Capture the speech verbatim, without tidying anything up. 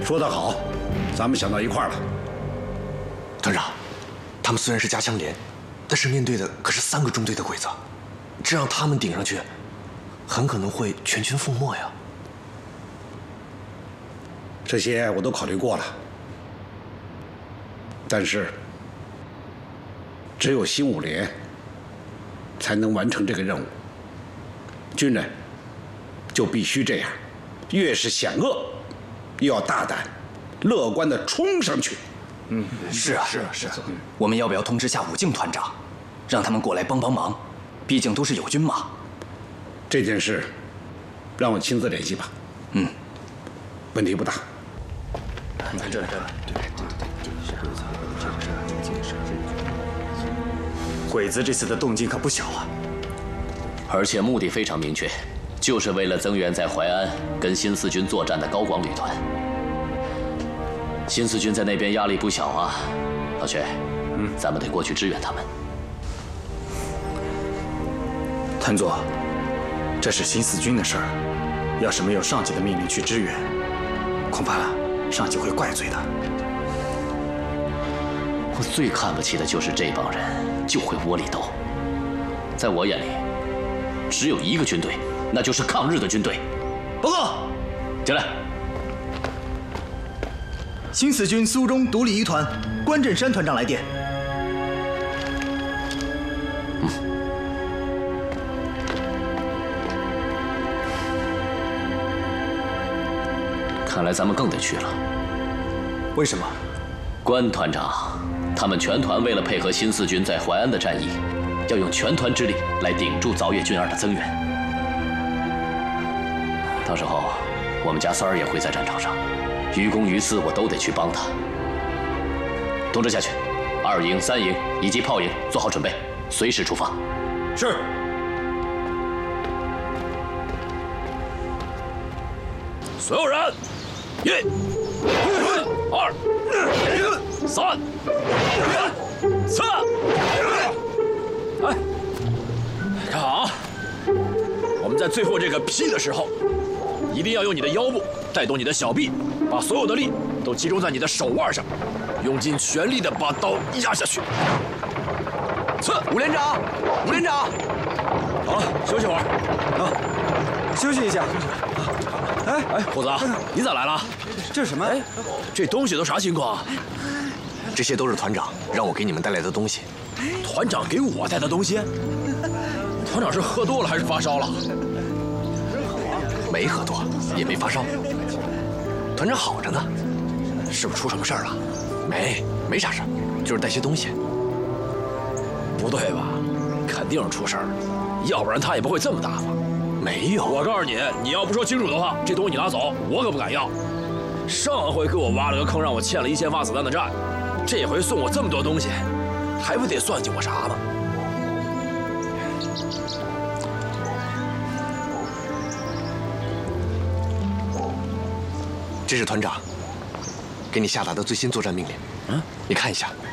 说得好，咱们想到一块儿了。 团长，他们虽然是加强连，但是面对的可是三个中队的鬼子，这让他们顶上去，很可能会全军覆没呀。 这些我都考虑过了，但是只有新五连才能完成这个任务。军人就必须这样，越是险恶，越要大胆、乐观地冲上去。 嗯，是啊，是啊，是啊。我们要不要通知下武敬团长，让他们过来帮帮忙？毕竟都是友军嘛。 这件事，让我亲自联系吧。 嗯， 问题不大。 你看这里，这里，对对对，鬼子这次的动静可不小啊， 而且目的非常明确，就是为了增援在淮安跟新四军作战的高广旅团。新四军在那边压力不小啊，老薛，嗯，咱们得过去支援他们。 谭佐，这是新四军的事儿，要是没有上级的命令去支援，恐怕上级会怪罪的。 我最看不起的就是这帮人，就会窝里斗。在我眼里，只有一个军队，那就是抗日的军队。 报告， 进来。 新四军苏中独立一团关振山团长来电。 嗯。看来咱们更得去了。 为什么？ 关团长，他们全团为了配合新四军在淮安的战役，要用全团之力来顶住凿越军二的增援。到时候，我们家三儿也会在战场上，于公于私我都得去帮他。通知下去，二营、三营以及炮营做好准备，随时出发。 是。所有人，一、二、三、四。哎，看好啊！我们在最后这个劈的时候，一定要用你的腰部带动你的小臂，把所有的力都集中在你的手腕上，用尽全力的把刀压下去。刺！ 吴连长，吴连长， 好了，休息会儿。 啊，休息一下。哎哎，虎子，你咋来了？ 这是什么？ 哎，这东西都啥情况啊？ 这些都是团长让我给你们带来的东西。 团长给我带的东西？团长是喝多了还是发烧了？ 没喝多，也没发烧。团长好着呢， 是不是出什么事儿了？ 没，没啥事儿，就是带些东西。 不对吧？肯定是出事儿了，要不然他也不会这么大方。 没有， 我告诉你，你要不说清楚的话，这东西你拿走，我可不敢要。上回给我挖了个坑，让我欠了一千发子弹的债，这回送我这么多东西，还不得算计我啥呢？ 这是团长给你下达的最新作战命令，嗯，你看一下。